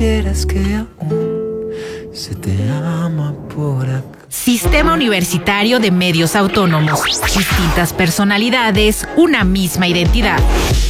supieras que aún se te ama por acá. Sistema Universitario de Medios Autónomos. Distintas personalidades, una misma identidad.